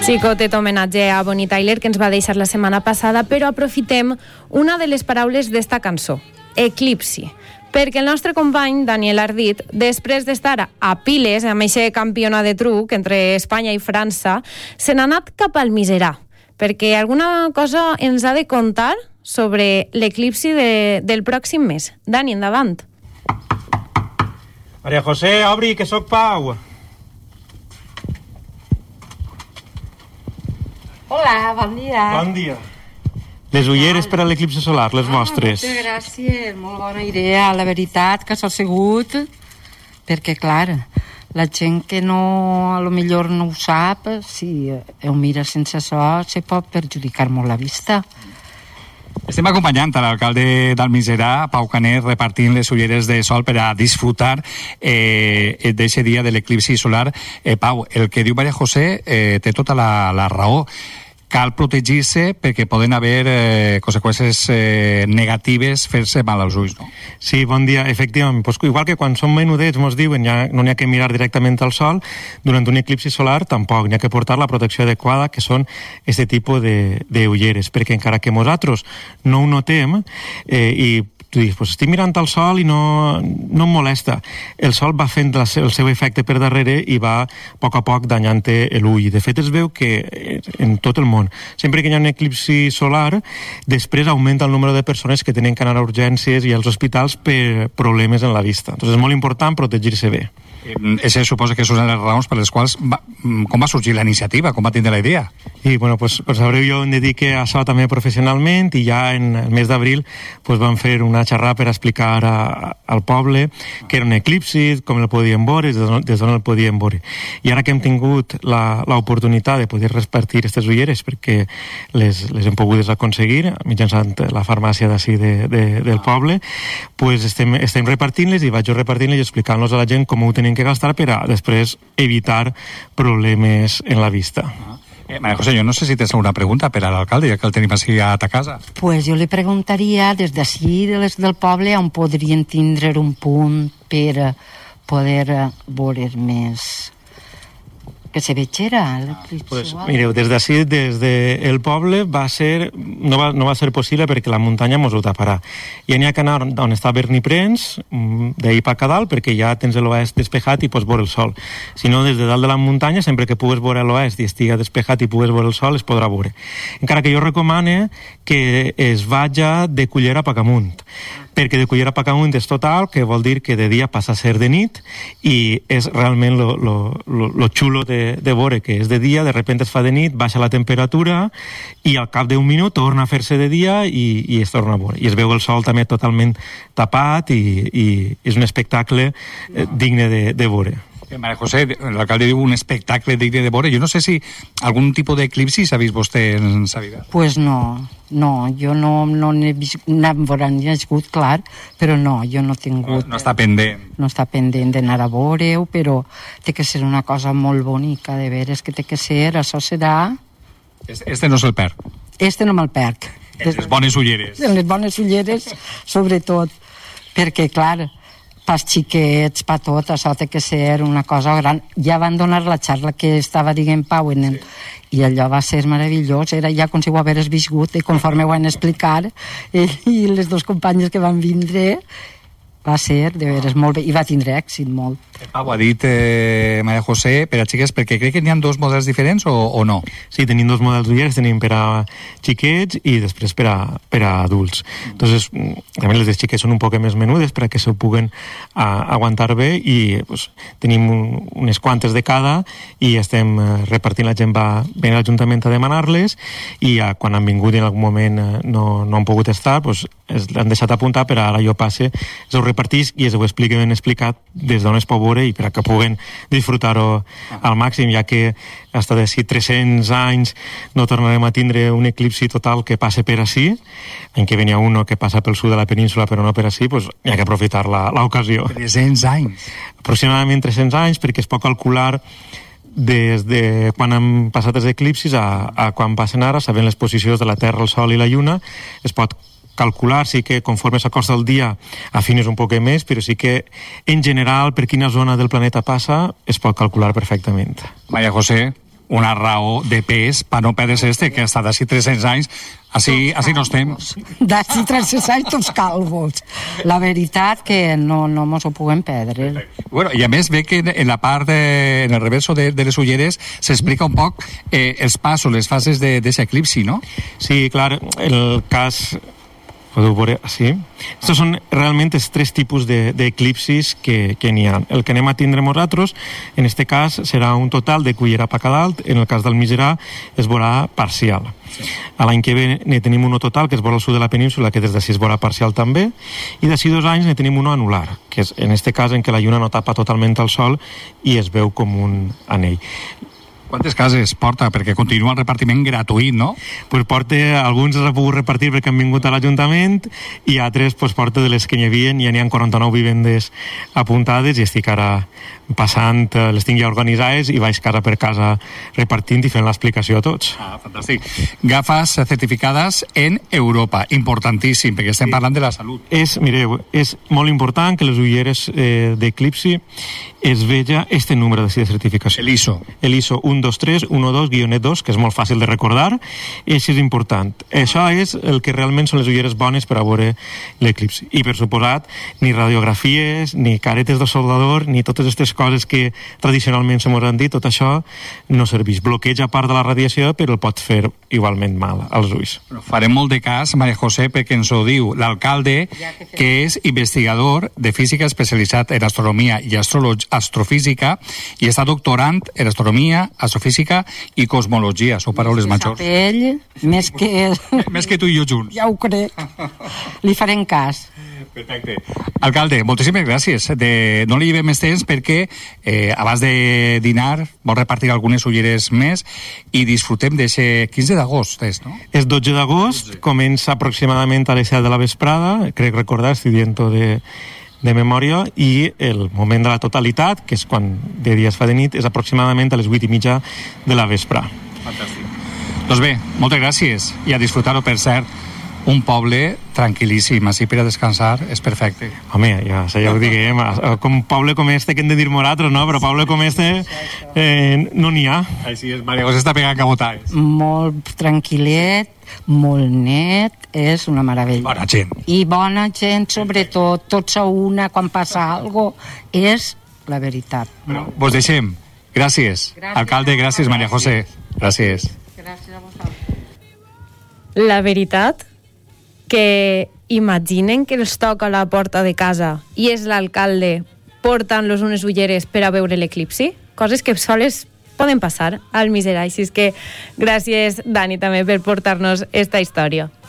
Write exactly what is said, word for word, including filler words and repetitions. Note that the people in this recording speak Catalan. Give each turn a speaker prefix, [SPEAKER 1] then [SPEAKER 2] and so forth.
[SPEAKER 1] Xicotet homenatge a Bonnie Tyler, que ens va deixar la setmana passada, però aprofitem una de les paraules d'esta cançó, eclipsi, perquè el nostre company Daniel Ardit, després d'estar a piles amb aquest campionat de truc entre Espanya i França, se n'ha anat cap al Miserà, perquè alguna cosa ens ha de contar sobre l'eclipsi de, del pròxim mes. Dani, endavant.
[SPEAKER 2] Maria José, obri, que sóc Pau.
[SPEAKER 3] Hola, bon dia.
[SPEAKER 2] Bon dia. Les ulleres per a l'eclipsi solar, les vostres.
[SPEAKER 3] Ah, moltes gràcies, molt bona idea. La veritat que s'ha sigut, perquè, clar, la gent que no, a lo millor no ho sap, si ho mira sense so, se pot perjudicar molt la vista.
[SPEAKER 4] Estem acompanyant a l'alcalde d'Almiserà, Pau Canet, repartint les ulleres de sol per a disfrutar eh, d'aquest dia de l'eclipsi solar. Eh, Pau, el que diu Maria José eh, té tota la, la raó. Cal protegir-se perquè poden haver eh, conseqüències eh, negatives, fer-se mal als ulls, no?
[SPEAKER 2] Sí, bon dia. Efectivament, pues, igual que quan som menudets mos diuen ja no n'hi ha que mirar directament al sol, durant un eclipsi solar tampoc, n'hi ha que portar la protecció adequada, que són aquest tipus de, de ulleres, perquè encara que nosaltres no ho notem eh, i tu dius, pues estic mirant al sol i no, no em molesta. El sol va fent la, el seu efecte per darrere i va a poc a poc danyant l'ull. De fet, es veu que en tot el món, sempre que hi ha un eclipsi solar, després augmenta el número de persones que tenen que anar a urgències i als hospitals per problemes en la vista. Entonces és molt important protegir-se bé.
[SPEAKER 4] Ese suposa que són les raons per les quals va, com va sorgir la iniciativa, com va tindre la idea?
[SPEAKER 2] I bueno, pues, pues sabreu, jo em dedique a això també professionalment i ja en el mes d'abril pues, vam fer una xerrada per explicar a, al poble que era un eclipsi, com el podíem veure, des d'on el podíem veure. I ara que hem tingut l'oportunitat de poder repartir aquestes ulleres perquè les, les hem pogut aconseguir mitjançant la farmàcia d'ací de, de, del poble, pues estem, estem repartint-les i vaig jo repartint-les i explicant-los a la gent com ho tenim que gastar per a després evitar problemes en la vista.
[SPEAKER 4] Eh, María José, yo no sé si tienes alguna pregunta per a l'alcalde, ja que el tenim així a ta casa.
[SPEAKER 3] Pues jo li preguntaria des d'ací, de les del poble, on podrien tindre un punt per poder veure més que se vegera l'eclipsi.
[SPEAKER 2] Pues, mireu, des d'ací, des del poble, va ser, no, va, no va ser possible perquè la muntanya mos ho taparà. Ja n'hi ha que anar on està Berniprens, d'ahir per a dalt, perquè ja tens l'oest despejat i pots veure el sol. Si no, des de dalt de la muntanya, sempre que pugues veure l'oest i estiga despejat i pugues veure el sol, es podrà veure. Encara que jo recomane que es vaja de Cullera a Pacamunt, perquè de Cullera a Pacamunt és total, que vol dir que de dia passa a ser de nit i és realment lo, lo, lo, lo xulo de, de veure que és de dia, de repente es fa de nit, baixa la temperatura i al cap d'un minut torna a fer-se de dia i, i es torna a veure. I es veu el sol també totalment tapat i, i és un espectacle eh, digne de, de veure.
[SPEAKER 4] María José, l'alcalde diu un espectacle digne de veure. Jo no sé si algun tipus d'eclipsi s'ha vist vostè en sa vida.
[SPEAKER 3] Pues no, no, jo no, no n'he vist, n'hem viscut, clar, però no, jo no he tingut...
[SPEAKER 4] No, no està pendent.
[SPEAKER 3] No està pendent d'anar a veure-ho, però té que ser una cosa molt bonica, de veres que té que ser, això serà...
[SPEAKER 4] Este no se'l perd.
[SPEAKER 3] Este no me'l perd.
[SPEAKER 4] Les bones ulleres.
[SPEAKER 3] Les bones ulleres, sobretot, perquè, clar, pels xiquets, pa tot, això té que ser una cosa gran. Ja van donar la xarra que estava dient Pau en el, sí. I allò va ser meravellós, era ja com si ho hagués viscut i conforme ho van explicar i, i les dos companyes que van vindre va ser, de veres, molt bé, i va tindre èxit molt.
[SPEAKER 4] Pau, ha dit eh, María José per a xiquets, perquè crec que n'hi ha dos models diferents o, o no?
[SPEAKER 2] Sí, tenim dos models d'ulleres, tenim per a xiquets i després per a, per a adults. Entonces, també les de xiquets són un poc més menudes per a que s'ho puguen a, aguantar bé i pues, tenim un, unes quantes de cada i estem eh, repartint, la gent va venir a l'Ajuntament a demanar-les i eh, quan han vingut i en algun moment eh, no, no han pogut estar, pues, es, l'han deixat apuntar per a ara jo passe, es ho repartís i es ho expliqui ben explicat des d'on es pot veure i per a que puguen disfrutar-ho al màxim, ja que hasta d'ací tres-cents anys no tornarem a tindre un eclipsi total que passe per ací, en què venia uno que passa pel sud de la península però no per ací, pues hi ha que aprofitar l'ocasió.
[SPEAKER 4] tres-cents anys?
[SPEAKER 2] Aproximadament tres-cents anys, perquè es pot calcular des de quan han passat els eclipsis a, a quan passen ara, sabent les posicions de la Terra, el Sol i la Lluna, es pot calcular, sí que conforme s'acosta el dia afines un poc més, però sí que en general per quina zona del planeta passa es pot calcular perfectament.
[SPEAKER 4] María José, una raó de pes per no perdre este, que ha estat així tres-cents anys, així, així no estem.
[SPEAKER 3] D'ací tres-cents anys tots calvos. La veritat que no, no mos ho puguem perdre.
[SPEAKER 4] Bueno, i a més ve que en la part, de, en el reverso de, de les ulleres s'explica un poc eh, els passos, les fases d'aquest eclipsi, no?
[SPEAKER 2] Sí, clar, el cas... Podeu veure, sí. Estos són realment els tres tipus d'eclipsis de, que, que n'hi ha. El que anem a tindre nosaltres, en este cas, serà un total de cullera pa cada alt. En el cas del Miserà es veurà parcial. Sí. A l'any que ve ne tenim uno total, que es veurà al sud de la península, que des d'ací es veurà parcial també. I d'ací dos anys ne tenim uno anular, que és en este cas en què la lluna no tapa totalment el sol i es veu com un anell.
[SPEAKER 4] Quantes cases porta? Perquè continua el repartiment gratuït, no?
[SPEAKER 2] Pues porta, alguns els ha pogut repartir perquè han vingut a l'Ajuntament i altres pues, porta de les que n'hi havia, ja n'hi ha quaranta-nou vivendes apuntades i estic ara passant, les tinc ja organitzades i vaig casa per casa repartint i fent l'explicació a tots.
[SPEAKER 4] Ah, fantàstic. Gafes certificades en Europa, importantíssim, perquè estem parlant de la salut.
[SPEAKER 2] És, mireu, és molt important que les ulleres eh, d'eclipsi es veja este número de certificació.
[SPEAKER 4] El I S O.
[SPEAKER 2] El I S O u dos tres u dos guió dos, que és molt fàcil de recordar, i això és important. Això és el que realment són les ulleres bones per a veure l'eclipsi. I, per suposat, ni radiografies, ni caretes de soldador, ni totes aquestes coses que tradicionalment se mos han dit, tot això no serveix. Bloqueja part de la radiació, però el pot fer igualment mal als ulls.
[SPEAKER 4] Farem molt de cas, Maria José, perquè ens ho diu l'alcalde, que és investigador de física especialitzat en astronomia i astrofísica i està doctorant en astronomia, astrofísica i cosmologia. Són paraules majors.
[SPEAKER 3] Ell, més que...
[SPEAKER 4] Més que tu i jo junts.
[SPEAKER 3] Ja ho crec. Li farem cas.
[SPEAKER 4] Perfecte. Alcalde, moltíssimes gràcies. De... No li llevem més temps perquè eh, abans de dinar vol repartir algunes ulleres més i disfrutem d'aquest quinze d'agost, és, no?
[SPEAKER 2] És dotze d'agost, comença aproximadament a les set de la vesprada, crec recordar, estic dient de... de memòria, i el moment de la totalitat, que és quan de dia es fa de nit, és aproximadament a les vuit i mitja de la vespre.
[SPEAKER 4] Fantàstic. Doncs bé, moltes gràcies i a disfrutar-ho, per cert, un poble tranquil·líssim, així per a descansar és perfecte.
[SPEAKER 2] Home, ja, ja ho diguem, com un poble com este que hem de dir nosaltres, no? Però poble com este eh, no n'hi ha.
[SPEAKER 4] Així és, Maria José està pegant cabotades.
[SPEAKER 3] Molt tranquil·let, molt net, és una meravella.
[SPEAKER 4] Bona gent.
[SPEAKER 3] I bona gent, sobretot, tots a una, quan passa alguna cosa, és la veritat.
[SPEAKER 4] Bueno, vos deixem. Gràcies. Gràcies. Alcalde, gràcies, Maria José. Gràcies.
[SPEAKER 3] Gràcies a vosaltres.
[SPEAKER 1] La veritat que imaginen que els toca a la porta de casa i és l'alcalde portant-los unes ulleres per a veure l'eclipsi, coses que soles poden passar al Miserà. Així és que gràcies, Dani, també per portar-nos esta història.